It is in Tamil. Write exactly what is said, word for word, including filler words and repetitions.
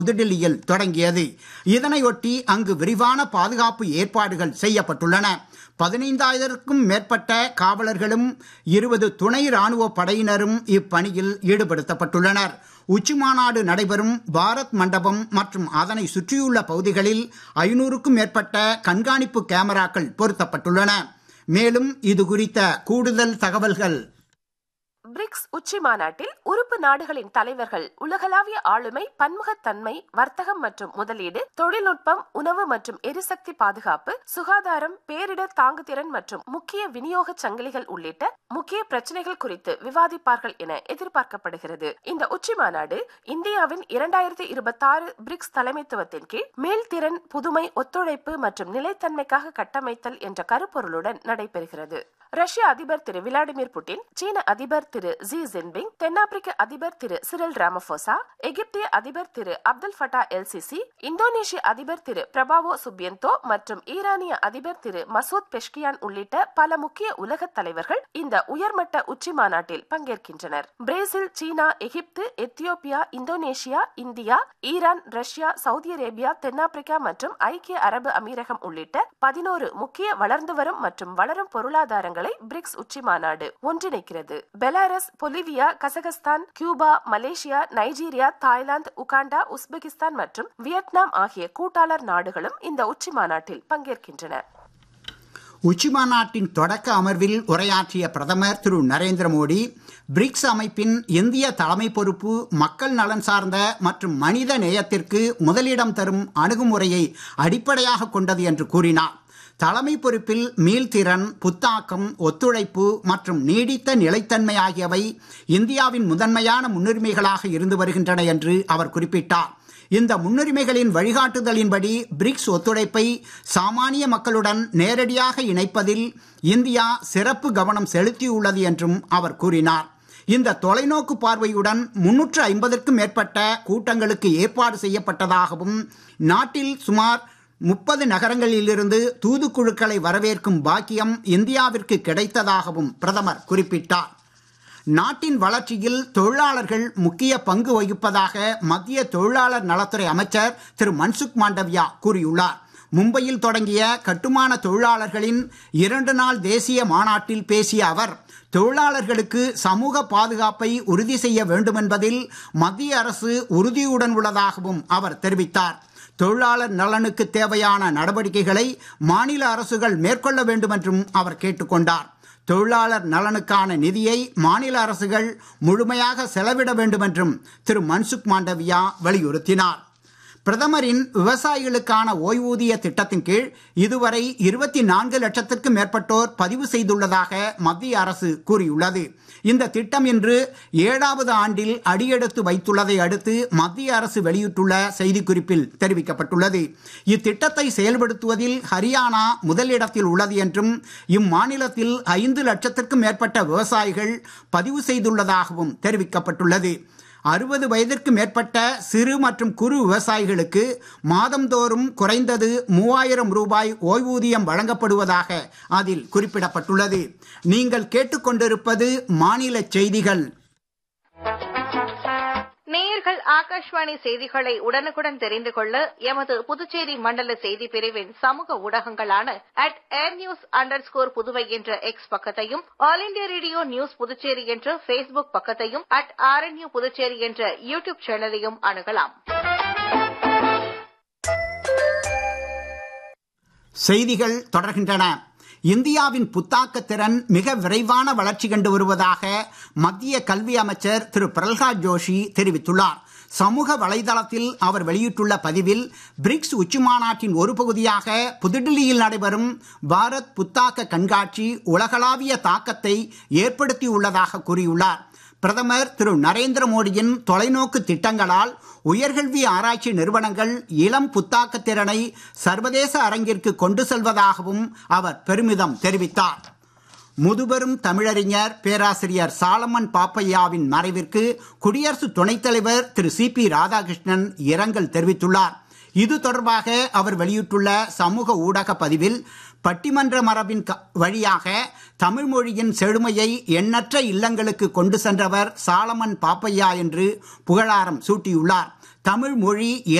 புதுடில்லியில் தொடங்கியது. இதனையொட்டி அங்கு விரிவான பாதுகாப்பு ஏற்பாடுகள் செய்யப்பட்டுள்ளன. பதினைந்தாயிரத்திற்கும் மேற்பட்ட காவலர்களும் இருபது துணை ராணுவ படையினரும் இப்பணியில் ஈடுபடுத்தப்பட்டுள்ளனர். உச்சிமாநாடு நடைபெறும் பாரத் மண்டபம் மற்றும் அதனை சுற்றியுள்ள பகுதிகளில் ஐநூறுக்கும் மேற்பட்ட கண்காணிப்பு கேமராக்கள் பொருத்தப்பட்டுள்ளன. மேலும் இது குறித்த கூடுதல் தகவல்கள். பிரிக்ஸ் உச்சி மாநாட்டில் உறுப்பு நாடுகளின் தலைவர்கள் உலகளாவிய ஆளுமை, பன்முகத்தன்மை, வர்த்தகம் மற்றும் முதலீடு, தொழில்நுட்பம், உணவு மற்றும் எரிசக்தி பாதுகாப்பு, சுகாதாரம், பேரிடர் தாங்குதிறன் மற்றும் முக்கிய விநியோக சங்கிலிகள் உள்ளிட்ட முக்கிய பிரச்சனைகள் குறித்து விவாதிப்பார்கள் என எதிர்பார்க்கப்படுகிறது. இந்த உச்சி மாநாடு இந்தியாவின் இரண்டாயிரத்தி இருபத்தி ஆறு பிரிக்ஸ் தலைமைத்துவத்தின் கீழ் மீள்திறன், புதுமை, ஒத்துழைப்பு மற்றும் நிலைத்தன்மைக்காக கட்டமைத்தல் என்ற கருப்பொருளுடன் நடைபெறுகிறது. ரஷ்ய அதிபர் திரு விளாடிமிர் புட்டின், சீன அதிபர் திரு ஜி ஜின்பிங், தென்னாப்பிரிக்க அதிபர் திரு சிரில் ராமபோசா, எகிப்திய அதிபர் திரு அப்துல் ஃபட்டா எல் சிசி, இந்தோனேஷிய அதிபர் திரு பிரபாவோ சுபியந்தோ மற்றும் ஈரானிய அதிபர் திரு மசூத் பெஷ்கியான் உள்ளிட்ட பல முக்கிய உலக தலைவர்கள் இந்த உயர்மட்ட உச்சி மாநாட்டில் பங்கேற்கின்றனர். பிரேசில், சீனா, எகிப்து, Ethiopia, Indonesia, India, Iran, Russia, Saudi Arabia, தென்னாப்பிரிக்கா மற்றும் ஐக்கிய அரபு அமீரகம் உள்ளிட்ட பதினோரு முக்கிய வளர்ந்து வரும் மற்றும் வளரும் பொருளாதாரங்கள் பிரிக்ஸ் உச்சி மாநாடு ஒன்றிணைக்கிறது. Belarus, Bolivia, Kazakhstan, Cuba, Malaysia, Nigeria, Thailand, Uganda, Uzbekistan மற்றும் வியட்நாம் ஆகிய கூட்டாளர் நாடுகளும் இந்த உச்சி மாநாட்டில் பங்கேற்கின்றன. உச்சி மாநாட்டின் தொடக்க அமர்வில் உரையாற்றிய பிரதமர் திரு நரேந்திர மோடி, பிரிக்ஸ் அமைப்பின் இந்திய தலைமை பொறுப்பு மக்கள் நலன் சார்ந்த மற்றும் மனித நேயத்திற்கு முதலிடம் தரும் அணுகுமுறையை அடிப்படையாக கொண்டது என்று கூறினார். தலைமை பொறுப்பில் மீள்திறன், புத்தாக்கம், ஒத்துழைப்பு மற்றும் நீடித்த நிலைத்தன்மை ஆகியவை இந்தியாவின் முதன்மையான முன்னுரிமைகளாக இருந்து வருகின்றன என்று அவர் குறிப்பிட்டார். இந்த முன்னுரிமைகளின் வழிகாட்டுதலின்படி பிரிக்ஸ் ஒத்துழைப்பை சாமானிய மக்களுடன் நேரடியாக இணைப்பதில் இந்தியா சிறப்பு கவனம் செலுத்தியுள்ளது என்றும் அவர் கூறினார். இந்த தொலைநோக்கு பார்வையுடன் முன்னூற்று ஐம்பதற்கும் மேற்பட்ட கூட்டங்களுக்கு ஏற்பாடு செய்யப்பட்டதாகவும், நாட்டில் சுமார் முப்பது நகரங்களிலிருந்து தூதுக்குழுக்களை வரவேற்கும் பாக்கியம் இந்தியாவிற்கு கிடைத்ததாகவும் பிரதமர் குறிப்பிட்டார். நாட்டின் வளர்ச்சியில் தொழிலாளர்கள் முக்கிய பங்கு வகிப்பதாக மத்திய தொழிலாளர் நலத்துறை அமைச்சர் திரு மன்சுக் மாண்டவியா கூறியுள்ளார். மும்பையில் தொடங்கிய கட்டுமான தொழிலாளர்களின் இரண்டு நாள் தேசிய மாநாட்டில் பேசிய அவர், தொழிலாளர்களுக்கு சமூக பாதுகாப்பை உறுதி செய்ய வேண்டும் என்பதில் மத்திய அரசு உறுதியுடன் உள்ளதாகவும் அவர் தெரிவித்தார். தொழிலாளர் நலனுக்கு தேவையான நடவடிக்கைகளை மாநில அரசுகள் மேற்கொள்ள வேண்டும் என்றும் அவர் கேட்டுக்கொண்டார். தொழிலாளர் நலனுக்கான நிதியை மாநில அரசுகள் முழுமையாக செலவிட வேண்டும் என்றும் திரு மன்சுக் மாண்டவியா வலியுறுத்தினார். பிரதமரின் விவசாயிகளுக்கான ஓய்வூதிய திட்டத்தின் கீழ் இதுவரை இருபத்தி நான்கு லட்சத்திற்கும் மேற்பட்டோர் பதிவு செய்துள்ளதாக மத்திய அரசு கூறியுள்ளது. இந்த திட்டம் இன்று ஏழாவது ஆண்டில் அடியெடுத்து வைத்துள்ளதை அடுத்து மத்திய அரசு வெளியிட்டுள்ள செய்திக்குறிப்பில் தெரிவிக்கப்பட்டுள்ளது. இத்திட்டத்தை செயல்படுத்துவதில் ஹரியானா முதலிடத்தில் உள்ளது என்றும், இம்மாநிலத்தில் ஐந்து லட்சத்திற்கும் மேற்பட்ட விவசாயிகள் பதிவு செய்துள்ளதாகவும் தெரிவிக்கப்பட்டுள்ளது. அறுபது வயதிற்கு மேற்பட்ட சிறு மற்றும் குறு விவசாயிகளுக்கு மாதந்தோறும் குறைந்தது மூவாயிரம் ரூபாய் ஓய்வூதியம் வழங்கப்படுவதாக அதில் குறிப்பிடப்பட்டுள்ளது. நீங்கள் கேட்டுக்கொண்டிருப்பது மாநில செய்திகள். நேயர்கள் ஆகாஷ்வாணி செய்திகளை உடனுக்குடன் தெரிந்து கொள்ள எமது புதுச்சேரி மண்டல செய்தி பிரிவின் சமூக ஊடகங்களான at air news under score Puduvai என்ற எக்ஸ் பக்கத்தையும், all India radio news Puducherry என்ற பேஸ்புக் பக்கத்தையும், அட் ஆர்என்யூ புதுச்சேரி என்ற யூடியூப் சேனலையும் அணுகலாம். செய்திகள் தொடர்கின்றன. இந்தியாவின் புத்தாக்க திறன் மிக விரைவான வளர்ச்சி கண்டு வருவதாக மத்திய கல்வி அமைச்சர் திரு பிரல்ஹாத் ஜோஷி தெரிவித்துள்ளார். சமூக வலைதளத்தில் அவர் வெளியிட்டுள்ள பதிவில், பிரிக்ஸ் உச்சிமாநாட்டின் ஒரு பகுதியாக புதுடில்லியில் நடைபெறும் பாரத் புத்தாக்க கண்காட்சி உலகளாவிய தாக்கத்தை ஏற்படுத்தியுள்ளதாக கூறியுள்ளார். பிரதமர் திரு நரேந்திர மோடியின் தொலைநோக்கு திட்டங்களால் உயர்கல்வி ஆராய்ச்சி நிறுவனங்கள் இளம் புத்தாக்க திறனை சர்வதேச அரங்கிற்கு கொண்டு செல்வதாகவும் அவர் பெருமிதம் தெரிவித்தார். முதுபெரும் தமிழறிஞர் பேராசிரியர் சாலமன் பாப்பையாவின் மறைவிற்கு குடியரசு துணைத் தலைவர் திரு சி பி ராதாகிருஷ்ணன் இரங்கல் தெரிவித்துள்ளார். இது தொடர்பாக அவர் வெளியிட்டுள்ள சமூக ஊடக பதிவில், பட்டிமன்ற மரபின் வழியாக தமிழ் மொழியின் செழுமையை எண்ணற்ற இல்லங்களுக்கு கொண்டு சென்றவர் சாலமன் பாப்பையா என்று புகழாரம் சூட்டியுள்ளார். தமிழ் மொழி